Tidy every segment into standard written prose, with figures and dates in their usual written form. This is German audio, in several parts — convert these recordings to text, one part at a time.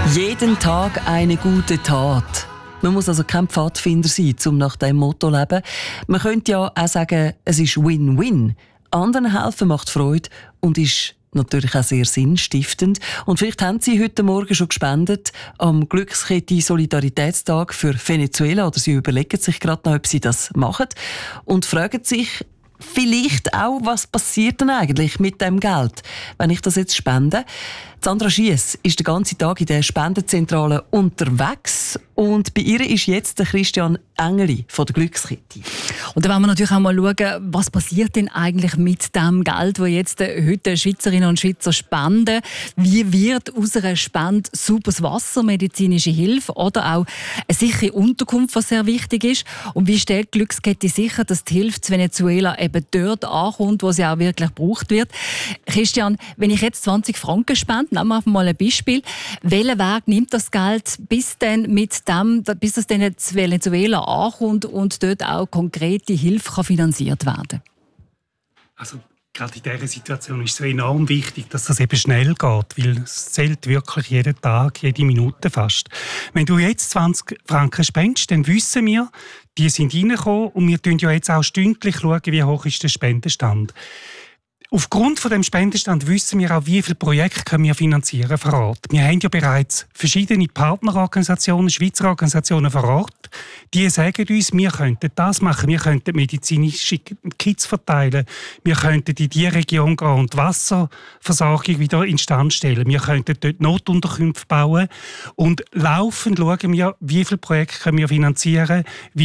Jeden Tag eine gute Tat. Man muss also kein Pfadfinder sein, um nach diesem Motto zu leben. Man könnte ja auch sagen, es ist Win-Win. Anderen helfen macht Freude und ist natürlich auch sehr sinnstiftend. Und vielleicht haben Sie heute Morgen schon gespendet am Glückskette Solidaritätstag für Venezuela oder Sie überlegen sich gerade noch, ob Sie das machen und fragen sich vielleicht auch, was passiert denn eigentlich mit dem Geld, wenn ich das jetzt spende. Sandra Schiess ist den ganzen Tag in der Spendenzentrale unterwegs und bei ihr ist jetzt der Christian Engeli von der Glückskette. Und da wollen wir natürlich auch mal schauen, was passiert denn eigentlich mit dem Geld, das jetzt heute Schweizerinnen und Schweizer spenden. Wie wird aus einer Spende sauberes Wasser, medizinische Hilfe oder auch eine sichere Unterkunft, was sehr wichtig ist? Und wie stellt die Glückskette sicher, dass die Hilfe zu Venezuela eben dort ankommt, wo sie auch wirklich gebraucht wird? Christian, wenn ich jetzt 20 Franken spende, nehmen wir mal ein Beispiel. Welchen Weg nimmt das Geld, bis das dann zu Venezuela ankommt und dort auch konkrete Hilfe finanziert werden kann? Also gerade in dieser Situation ist es enorm wichtig, dass das eben schnell geht, weil es zählt wirklich jeden Tag, jede Minute fast. Wenn du jetzt 20 Franken spendest, dann wissen wir, die sind reingekommen und wir schauen ja jetzt auch stündlich, wie hoch ist der Spendenstand. Aufgrund von dem Spendenstand wissen wir auch, wie viele Projekte können wir finanzieren vor Ort. Wir haben ja bereits verschiedene Partnerorganisationen, Schweizer Organisationen vor Ort, die sagen uns, wir könnten das machen, wir könnten medizinische Kits verteilen, wir könnten in diese Region gehen und die Wasserversorgung wieder instand stellen, wir könnten dort Notunterkünfte bauen und laufend schauen wir, wie viele Projekte können wir finanzieren,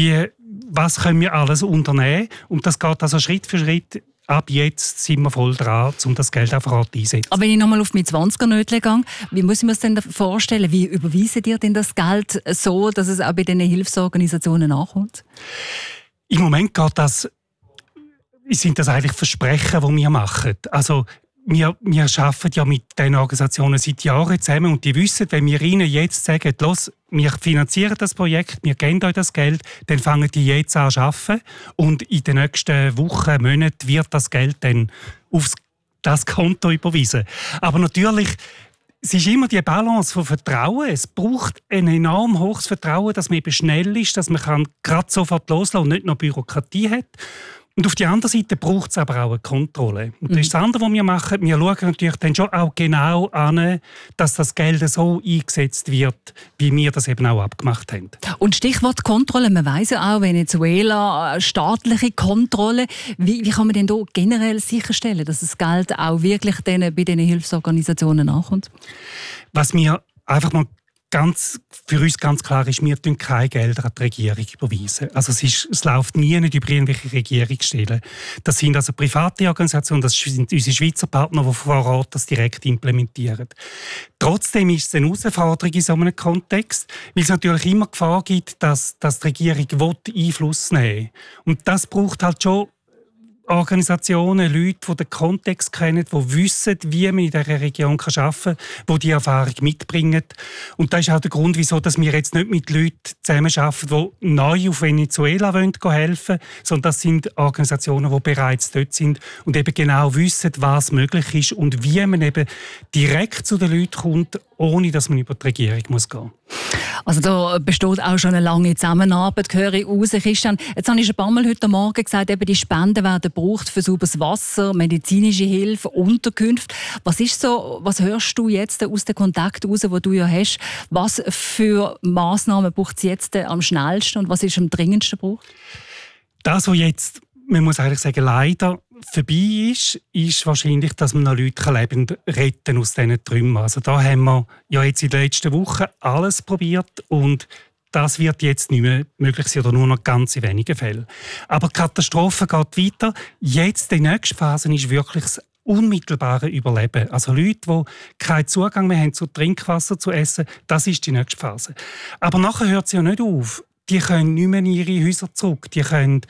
was können wir alles unternehmen und das geht also Schritt für Schritt. Ab jetzt sind wir voll dran, um das Geld auch vor Ort einzusetzen. Aber wenn ich nochmal auf mein 20er-Nötchen gehe, wie muss ich mir das denn vorstellen? Wie überweisen ihr denn das Geld so, dass es auch bei diesen Hilfsorganisationen ankommt? Im Moment sind das eigentlich Versprechen, die wir machen. Also wir arbeiten ja mit diesen Organisationen seit Jahren zusammen und die wissen, wenn wir ihnen jetzt sagen, los, wir finanzieren das Projekt, wir geben euch das Geld, dann fangen die jetzt an zu arbeiten und in den nächsten Wochen, Monaten wird das Geld dann auf das Konto überwiesen. Aber natürlich, es ist immer die Balance von Vertrauen. Es braucht ein enorm hohes Vertrauen, dass man eben schnell ist, dass man gerade sofort loslassen und nicht noch Bürokratie hat. Und auf der anderen Seite braucht es aber auch eine Kontrolle. Und das ist das andere, was wir machen. Wir schauen natürlich dann schon auch genau an, dass das Geld so eingesetzt wird, wie wir das eben auch abgemacht haben. Und Stichwort Kontrolle, man weiss ja auch, Venezuela, staatliche Kontrolle. Wie kann man denn da generell sicherstellen, dass das Geld auch wirklich bei diesen Hilfsorganisationen ankommt? Was wir einfach mal für uns ganz klar ist, wir überweisen keine Gelder an die Regierung überweisen. Also es läuft nie nicht über irgendwelche Regierungsstellen. Das sind also private Organisationen, das sind unsere Schweizer Partner, die vor Ort das direkt implementieren. Trotzdem ist es eine Herausforderung in so einem Kontext, weil es natürlich immer Gefahr gibt, dass die Regierung Einfluss nehmen will. Und das braucht halt schon Organisationen, Leute, die den Kontext kennen, die wissen, wie man in dieser Region arbeiten kann, die diese Erfahrung mitbringen. Und das ist auch der Grund, wieso dass wir jetzt nicht mit Leuten zusammenarbeiten, die neu auf Venezuela helfen wollen, sondern das sind Organisationen, die bereits dort sind und eben genau wissen, was möglich ist und wie man eben direkt zu den Leuten kommt, ohne dass man über die Regierung gehen muss. Also da besteht auch schon eine lange Zusammenarbeit, höre ich raus, Christian. Jetzt habe ich schon ein paar Mal heute Morgen gesagt, eben die Spenden werden gebraucht für sauberes Wasser, medizinische Hilfe, Unterkünfte. Was hörst du jetzt aus den Kontakten raus, die du ja hast? Was für Massnahmen braucht es jetzt am schnellsten und was ist am dringendsten gebraucht? Das, was jetzt, man muss eigentlich sagen, leider vorbei ist wahrscheinlich, dass man noch Leute lebend retten aus diesen Trümmern. Also da haben wir ja jetzt in den letzten Wochen alles probiert und das wird jetzt nicht mehr möglich sein oder nur noch ganz in wenigen Fällen. Aber die Katastrophe geht weiter. Jetzt, die nächste Phase, ist wirklich das unmittelbare Überleben. Also Leute, die keinen Zugang mehr haben zu Trinkwasser, zu Essen, das ist die nächste Phase. Aber nachher hört es ja nicht auf. Die können nicht mehr in ihre Häuser zurück. Die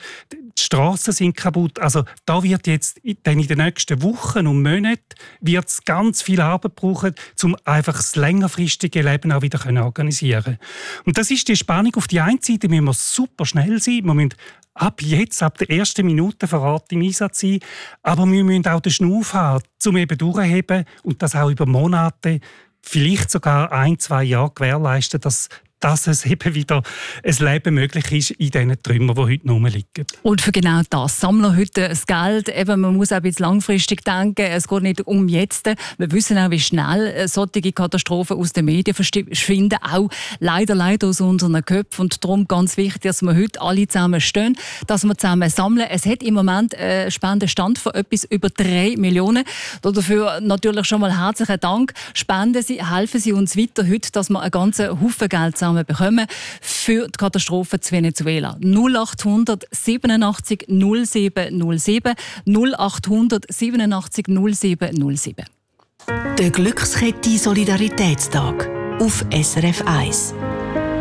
Strassen sind kaputt. Also da wird jetzt dann in den nächsten Wochen und Monaten wird's ganz viel Arbeit brauchen, um einfach das längerfristige Leben auch wieder organisieren. Und das ist die Spannung. Auf die einen Seite müssen wir super schnell sein. Wir müssen ab der ersten Minute vor Ort im Einsatz sein. Aber wir müssen auch den Schnuff haben, um eben durchzuheben und das auch über Monate vielleicht sogar 1-2 Jahre gewährleisten, dass es eben wieder ein Leben möglich ist in diesen Trümmern, die heute noch rumliegen. Und für genau das sammeln heute das Geld. Eben, man muss auch ein bisschen langfristig denken. Es geht nicht um jetzt. Wir wissen auch, wie schnell solche Katastrophen aus den Medien verschwinden. Auch leider aus unseren Köpfen. Und darum ganz wichtig, dass wir heute alle zusammen stehen, dass wir zusammen sammeln. Es hat im Moment einen Spendenstand von etwas über 3 Millionen. Dafür natürlich schon mal herzlichen Dank. Spenden Sie, helfen Sie uns weiter heute, dass wir einen ganzen Haufen Geld zusammen bekommen für die Katastrophe zu Venezuela. 0800 87 07 07 0800 87 07 07. Der Glückskette Solidaritätstag auf SRF 1.